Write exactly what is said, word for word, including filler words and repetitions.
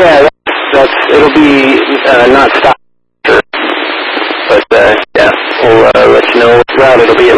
Yeah, that's, that's it'll be uh, not stopped, but uh, yeah, we'll uh, let you know what route it'll be